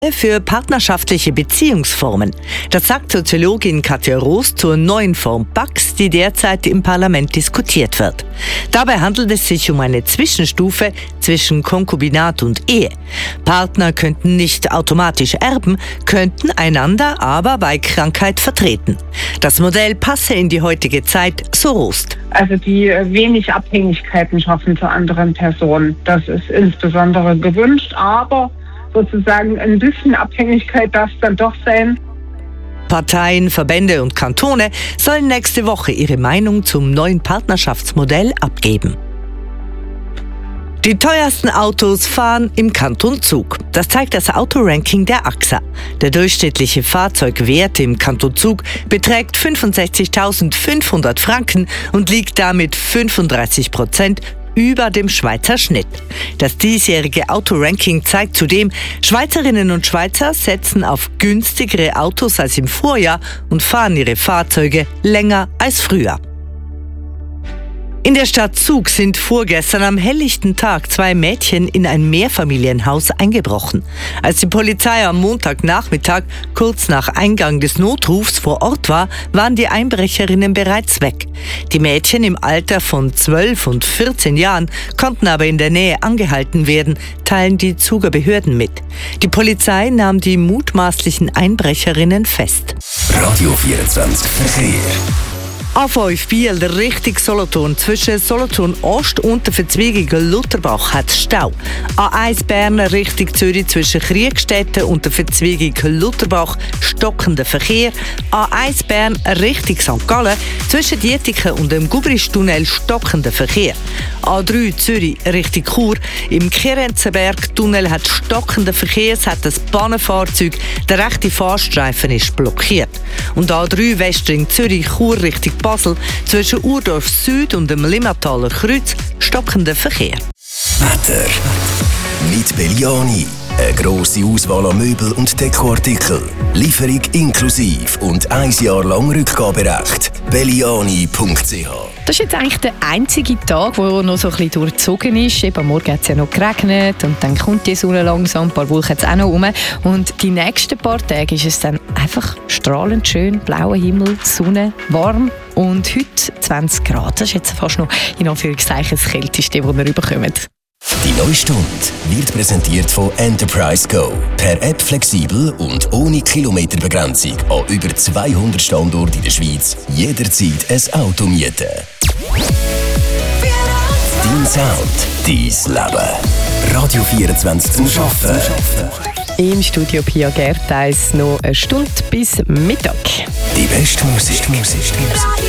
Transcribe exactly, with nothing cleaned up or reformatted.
für partnerschaftliche Beziehungsformen. Das sagt Soziologin Katja Roos zur neuen Form P A X, die derzeit im Parlament diskutiert wird. Dabei handelt es sich um eine Zwischenstufe zwischen Konkubinat und Ehe. Partner könnten nicht automatisch erben, könnten einander aber bei Krankheit vertreten. Das Modell passe in die heutige Zeit, so Roos. Also die wenig Abhängigkeiten schaffen zu anderen Personen. Das ist insbesondere gewünscht, aber sozusagen ein bisschen Abhängigkeit darf es dann doch sein. Parteien, Verbände und Kantone sollen nächste Woche ihre Meinung zum neuen Partnerschaftsmodell abgeben. Die teuersten Autos fahren im Kanton Zug. Das zeigt das Autoranking der A X A. Der durchschnittliche Fahrzeugwert im Kanton Zug beträgt fünfundsechzigtausendfünfhundert Franken und liegt damit fünfunddreißig Prozent über dem Schweizer Schnitt. Das diesjährige Autoranking zeigt zudem, Schweizerinnen und Schweizer setzen auf günstigere Autos als im Vorjahr und fahren ihre Fahrzeuge länger als früher. In der Stadt Zug sind vorgestern am helllichten Tag zwei Mädchen in ein Mehrfamilienhaus eingebrochen. Als die Polizei am Montagnachmittag kurz nach Eingang des Notrufs vor Ort war, waren die Einbrecherinnen bereits weg. Die Mädchen im Alter von zwölf und vierzehn Jahren konnten aber in der Nähe angehalten werden, teilen die Zuger Behörden mit. Die Polizei nahm die mutmaßlichen Einbrecherinnen fest. Radio vierundzwanzig Verkehr. A fünf Biel Richtung Solothurn. Zwischen Solothurn Ost und der Verzweigung Lutherbach hat es Stau. A eins Bern Richtung Zürich zwischen Kriegstetten und der Verzweigung Lutherbach stockender Verkehr. A eins Bern Richtung Sankt Gallen zwischen Dietiken und dem Gubristunnel stockender Verkehr. A drei Zürich Richtung Chur. Im Kerenzenberg-Tunnel hat stockender Verkehr, es hat ein Bahnenfahrzeug. Der rechte Fahrstreifen ist blockiert. Und A drei Westring Zürich Chur Richtung Basel zwischen Urdorf Süd und dem Limmataler Kreuz stockender Verkehr. Wetter. Mit Belliani. Eine grosse Auswahl an Möbel und Dekoartikeln. Lieferung inklusive und ein Jahr lang Rückgaberecht. belliani punkt c h. Das ist jetzt eigentlich der einzige Tag, der noch so ein bisschen durchzogen ist. Eben, am Morgen hat es ja noch geregnet und dann kommt die Sonne langsam, ein paar Wolken jetzt auch noch rum. Und die nächsten paar Tage ist es dann einfach strahlend schön, blauer Himmel, Sonne, warm und heute zwanzig Grad. Das ist jetzt fast noch in Anführungszeichen das Kälteste, das wir überkommen. Die neue Stunde wird präsentiert von Enterprise Go. Per App flexibel und ohne Kilometerbegrenzung an über zweihundert Standorten in der Schweiz. Jederzeit ein Auto mieten. Dein Sound, dein Leben. Radio vierundzwanzig zum Arbeiten. Im Studio Pia Gertheis noch eine Stunde bis Mittag. Die beste Musik. Musik.